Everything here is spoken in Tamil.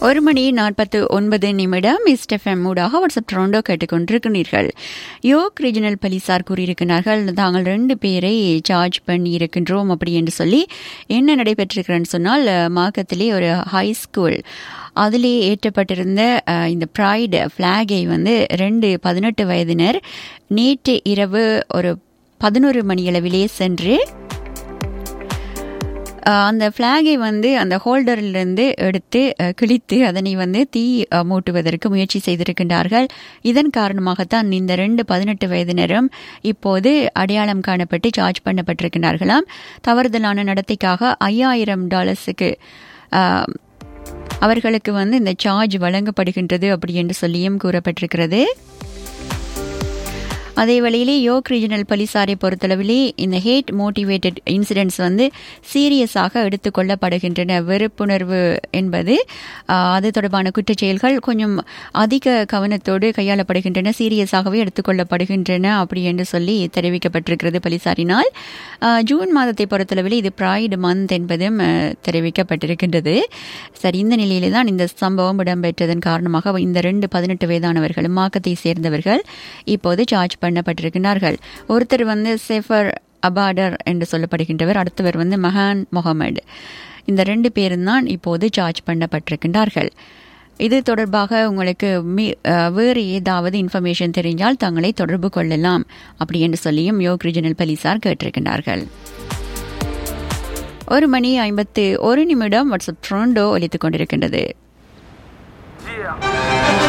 1:49 ஈஸ்ட் எஃப்எம் ஊடாக வாட்ஸ்அப் டொரண்டோ கேட்டுக்கொண்டிருக்கிறீர்கள். யோக் ரீஜனல் போலீசார் கூறியிருக்கிறார்கள், தாங்கள் 2 பேரை சார்ஜ் பண்ணி இருக்கின்றோம் அப்படி என்று சொல்லி. என்ன நடைபெற்றிருக்கிறேன்னு சொன்னால், மார்க்கத்திலே ஒரு ஹை ஸ்கூல் அதிலே ஏற்றப்பட்டிருந்த இந்த ப்ரைடு ஃப்ளாகை வந்து 2 18 வயதினர் நேற்று இரவு ஒரு 11 மணியளவிலே சென்று அந்த ஃப்ளாகை வந்து அந்த ஹோல்டரிலிருந்து எடுத்து கிழித்து அதனை வந்து தீ மூட்டுவதற்கு முயற்சி செய்திருக்கின்றார்கள். இதன் காரணமாகத்தான் இந்த 2 18 வயதினரும் இப்போது அடையாளம் காணப்பட்டு சார்ஜ் பண்ணப்பட்டிருக்கிறார்களாம். தவறுதலான நடத்தைக்காக $5000 அவர்களுக்கு வந்து இந்த சார்ஜ் வழங்கப்படுகின்றது அப்படி என்று சொல்லியும் கூறப்பட்டிருக்கிறது. அதே வேளையிலே யோக் ரீஜனல் போலீசாரை பொறுத்தளவிலே இந்த ஹேட் மோட்டிவேட்டட் இன்சிடென்ட்ஸ் வந்து சீரியஸாக எடுத்துக்கொள்ளப்படுகின்றன. வெறுப்புணர்வு என்பது அது தொடர்பான குற்றச்செயல்கள் கொஞ்சம் அதிக கவனத்தோடு கையாளப்படுகின்றன, சீரியஸாகவே எடுத்துக்கொள்ளப்படுகின்றன அப்படி என்று சொல்லி தெரிவிக்கப்பட்டிருக்கிறது போலீசாரினால். ஜூன் மாதத்தை பொறுத்தளவில் இது ப்ரைடு மந்த் என்பதும் தெரிவிக்கப்பட்டிருக்கின்றது. சரி, இந்த நிலையிலே தான் இந்த சம்பவம் இடம்பெற்றதன் காரணமாக இந்த 2 18 வயதானவர்கள் மார்க்கத்தை சேர்ந்தவர்கள் இப்போது சார்ஜ் பண்ணப்பட்டிருக்கிறார்கள். ஒருத்தர் வந்து சேஃபர் அபாடர் என்று சொல்லப்படுகின்றவர், அடுத்தவர் வந்து மஹான் முகமது. இந்த 2 பேரும் தான் இப்போது சார்ஜ் பண்ணப்பட்டிருக்கின்றார்கள். இது தொடர்பாக உங்களுக்கு வேறு ஏதாவது இன்ஃபர்மேஷன் தெரிஞ்சால் தங்களை தொடர்பு கொள்ளலாம் அப்படி என்று சொல்லியும் யோக் ரீஜனல் போலீசார் கேட்டிருக்கின்றார்கள். 1:51 வாட்ஸ்அப் டொரண்டோ ஒலித்துக் கொண்டிருக்கின்றது.